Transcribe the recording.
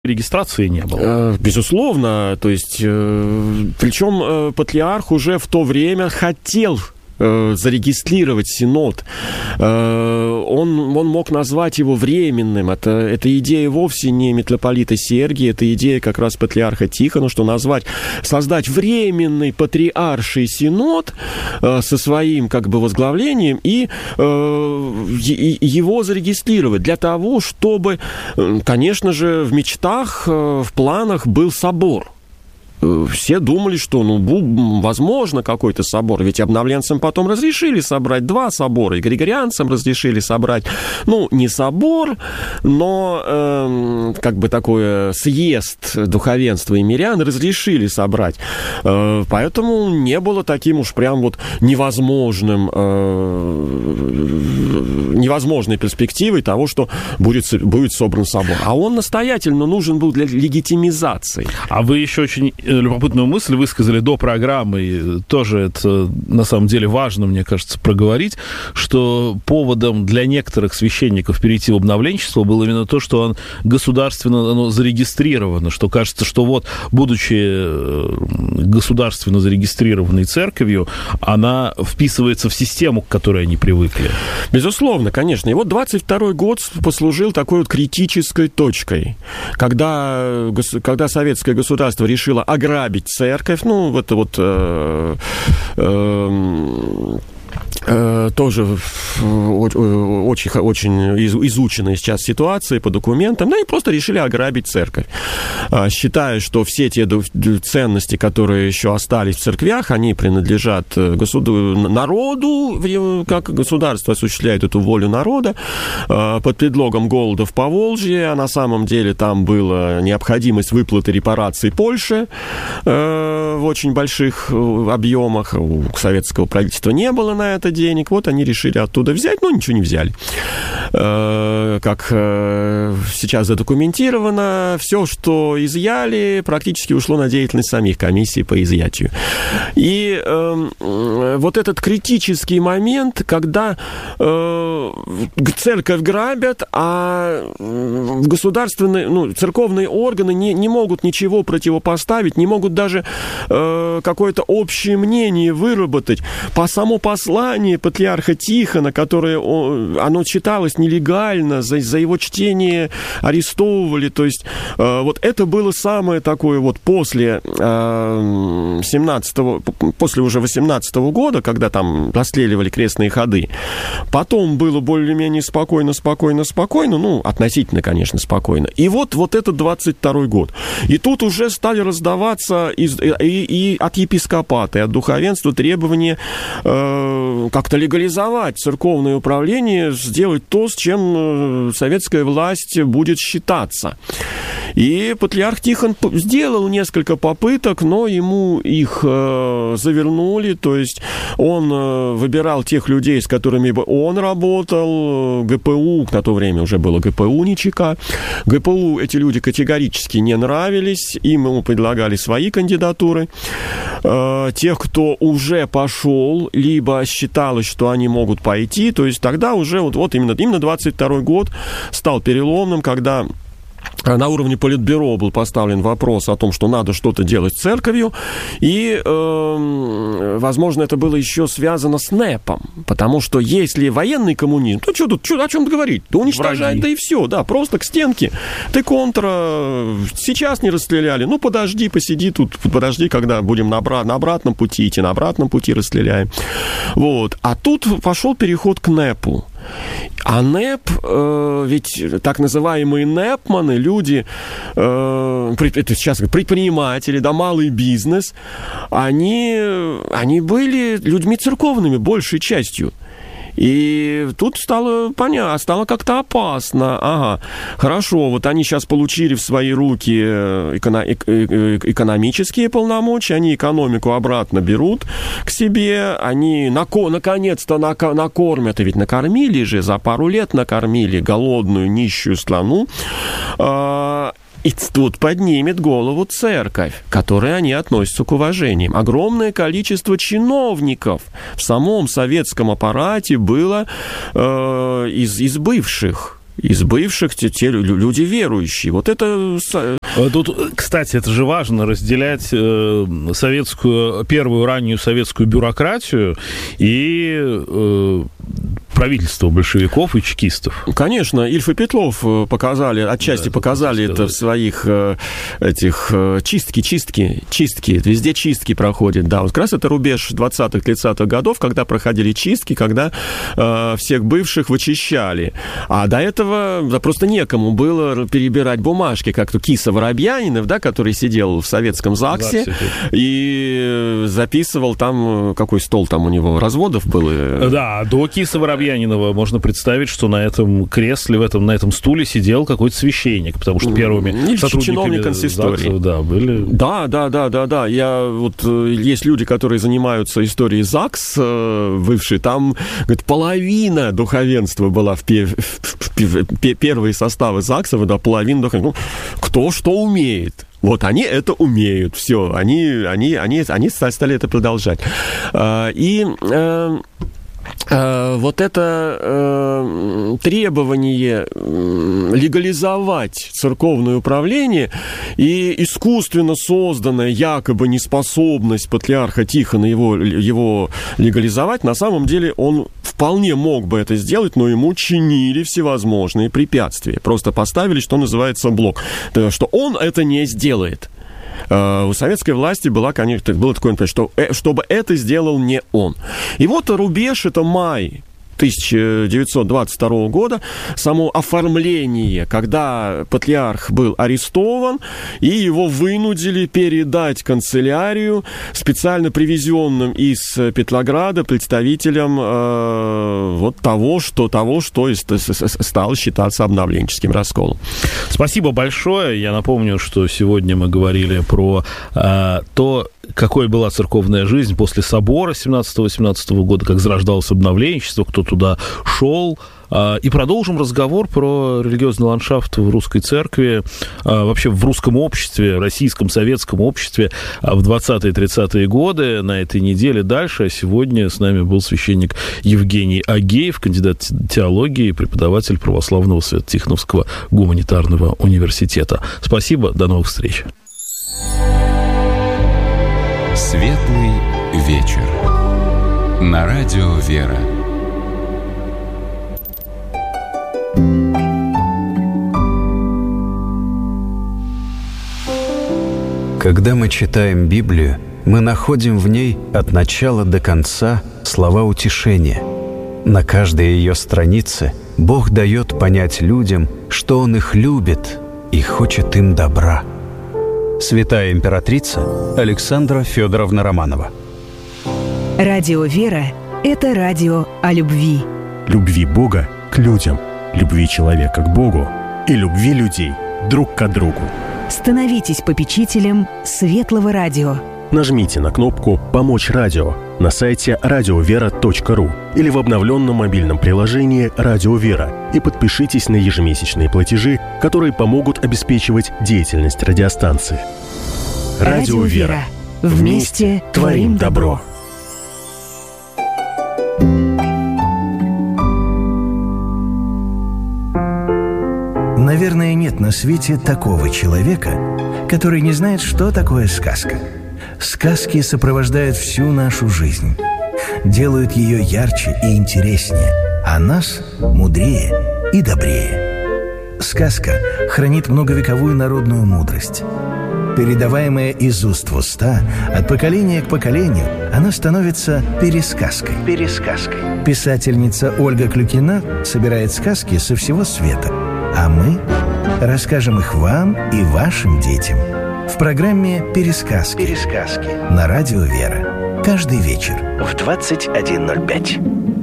регистрации не было. Безусловно, то есть, причем патриарх уже в то время хотел зарегистрировать синод. Он мог назвать его временным. Это идея вовсе не митрополита Сергия, это идея как раз патриарха Тихона, что создать временный патриарший синод со своим как бы возглавлением и его зарегистрировать для того, чтобы, конечно же, в мечтах, в планах был собор. Все думали, что, возможно, какой-то собор. Ведь обновленцам потом разрешили собрать 2 собора, и григорианцам разрешили собрать, не собор, но как бы такой съезд духовенства и мирян разрешили собрать. Поэтому не было таким уж прям вот невозможной перспективой того, что будет собран собор. А он настоятельно нужен был для легитимизации. А вы еще очень любопытную мысль высказали до программы, и тоже это на самом деле важно, мне кажется, проговорить, что поводом для некоторых священников перейти в обновленчество было именно то, что он государственно зарегистрировано, что кажется, что вот, будучи государственно зарегистрированной церковью, она вписывается в систему, к которой они привыкли. Безусловно, конечно. И вот 22-й год послужил такой вот критической точкой, когда советское государство решило ограбить церковь, тоже очень изученная сейчас ситуация по документам, и просто решили ограбить церковь, считая, что все те ценности, которые еще остались в церквях, они принадлежат народу, как государство осуществляет эту волю народа, под предлогом голода в Поволжье, а на самом деле там была необходимость выплаты репараций Польше в очень больших объемах, у советского правительства не было на это денег, вот они решили оттуда взять, но ничего не взяли. Как сейчас задокументировано, все, что изъяли, практически ушло на деятельность самих комиссий по изъятию. И вот этот критический момент, когда церковь грабят, а государственные, церковные органы не могут ничего противопоставить, не могут даже какое-то общее мнение выработать. Само послание патриарха Тихона, которое оно читалось нелегально, за его чтение арестовывали, то есть вот это было самое такое вот после уже 18 года, когда там расстреливали крестные ходы, потом было более-менее спокойно, относительно, конечно, спокойно, и вот этот 22-й год, и тут уже стали раздаваться и от епископата, и от духовенства требования как-то легализовать церковное управление, сделать то, с чем советская власть будет считаться. И патриарх Тихон сделал несколько попыток, но ему их завернули, то есть он выбирал тех людей, с которыми бы он работал, ГПУ, на то время уже было ГПУ, не ЧК. ГПУ эти люди категорически не нравились, им ему предлагали свои кандидатуры. Тех, кто уже пошел, либо считалось, что они могут пойти, то есть тогда уже вот именно 22-й год стал переломным, когда на уровне Политбюро был поставлен вопрос о том, что надо что-то делать с церковью, и, возможно, это было еще связано с НЭПом, потому что если военный коммунизм, то о чем говорить? Да уничтожать, да и все, да, просто к стенке. Ты контра, сейчас не расстреляли, подожди, посиди тут, подожди, когда будем на обратном пути идти, на обратном пути расстреляем. Вот. А тут пошел переход к НЭПу. А НЭП, ведь так называемые НЭПманы, люди, это сейчас предприниматели, да, малый бизнес, они были людьми церковными большей частью. И тут стало понятно, стало как-то опасно. Ага, хорошо, вот они сейчас получили в свои руки экономические полномочия, они экономику обратно берут к себе, они наконец-то накормят, и ведь накормили же, за пару лет накормили голодную, нищую страну. И тут поднимет голову церковь, к которой они относятся к уважением. Огромное количество чиновников в самом советском аппарате было из бывших. Из бывших те люди верующие. Вот это... Тут, кстати, это же важно, разделять первую раннюю советскую бюрократию и правительство большевиков и чекистов. Конечно, Ильф и Петлов отчасти показали это в своих чистки, везде чистки проходят. Да, вот как раз это рубеж 20-30-х годов, когда проходили чистки, когда всех бывших вычищали. А до этого просто некому было перебирать бумажки, как Киса Воробьянинов, да, который сидел в советском ЗАГСе и записывал там, какой стол там у него, разводов был. Да, до Киса Воробьянинова можно представить, что на этом кресле, на этом стуле сидел какой-то священник, потому что первыми сотрудниками ЗАГСа, да, были... Да. Есть люди, которые занимаются историей ЗАГС, бывшие, там, говорит, половина духовенства была в первые составы ЗАГСа, да, половина духовенства. Кто что умеет. Вот они это умеют, все, они стали это продолжать. Вот это требование легализовать церковное управление и искусственно созданная якобы неспособность патриарха Тихона его легализовать, на самом деле он вполне мог бы это сделать, но ему чинили всевозможные препятствия. Просто поставили, что называется, блок, что он это не сделает. У советской власти было такое, что чтобы это сделал не он. И вот рубеж, это май 1922 года, само оформление, когда патриарх был арестован, и его вынудили передать канцелярию специально привезенным из Петрограда представителям того, что стало считаться обновленческим расколом. Спасибо большое. Я напомню, что сегодня мы говорили про то, какой была церковная жизнь после собора 17-18 года, как зарождалось обновленчество, кто туда шел. И продолжим разговор про религиозный ландшафт в русской церкви, вообще в русском обществе, российском, советском обществе в 20-30-е годы. На этой неделе дальше. А сегодня с нами был священник Евгений Агеев, кандидат теологии, преподаватель Православного Свято-Тихоновского гуманитарного университета. Спасибо, до новых встреч. Светлый вечер. На радио «Вера». Когда мы читаем Библию, мы находим в ней от начала до конца слова утешения. На каждой ее странице Бог дает понять людям, что Он их любит и хочет им добра. Святая императрица Александра Федоровна Романова. Радио «Вера» — это радио о любви. Любви Бога к людям, любви человека к Богу и любви людей друг к другу. Становитесь попечителем Светлого радио. Нажмите на кнопку «Помочь радио» на сайте radiovera.ru или в обновленном мобильном приложении «Радио Вера» и подпишитесь на ежемесячные платежи, которые помогут обеспечивать деятельность радиостанции. Радио Вера. Вместе творим добро. Наверное, нет на свете такого человека, который не знает, что такое сказка. Сказки сопровождают всю нашу жизнь, делают ее ярче и интереснее, а нас мудрее и добрее. Сказка хранит многовековую народную мудрость. Передаваемая из уст в уста, от поколения к поколению, она становится пересказкой. Писательница Ольга Клюкина собирает сказки со всего света, а мы расскажем их вам и вашим детям в программе «Пересказки» на радио «Вера». Каждый вечер в 21:05.